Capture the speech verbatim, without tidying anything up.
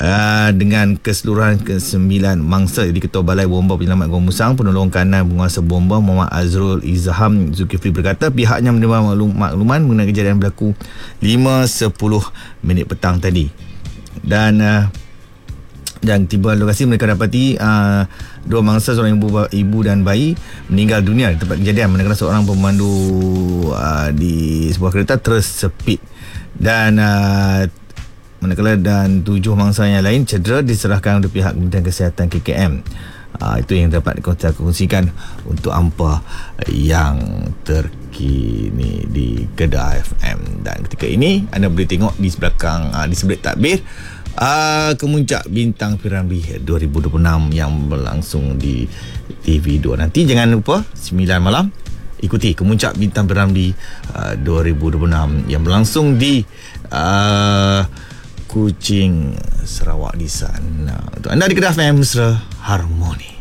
uh, dengan keseluruhan kesembilan mangsa. Jadi Ketua Balai Bomba Penyelamat Gua Musang, Penolong Kanan Penguasa Bomba Muhammad Azrul Izham Zulkifli berkata pihaknya menerima maklum, makluman mengenai kejadian berlaku lima sepuluh minit petang tadi. Dan uh, dan tiba lokasi mereka dapati uh, dua mangsa, seorang ibu ibu dan bayi meninggal dunia di tempat kejadian, manakala seorang pemandu uh, di sebuah kereta tersepit. Dan uh, manakala dan tujuh mangsa yang lain cedera diserahkan oleh pihak Kementerian Kesihatan K K M. Uh, itu yang dapat dikongsikan untuk hampa yang terkini di Kedah F M. Dan ketika ini anda boleh tengok di belakang uh, di sebelah takbir Uh, Kemuncak Bintang Piramli dua ribu dua puluh enam yang berlangsung di T V dua. Nanti jangan lupa sembilan malam ikuti Kemuncak Bintang Piramli uh, dua ribu dua puluh enam yang berlangsung di uh, Kuching, Sarawak di sana. Untuk anda di Kedah F M, Mesra Harmoni.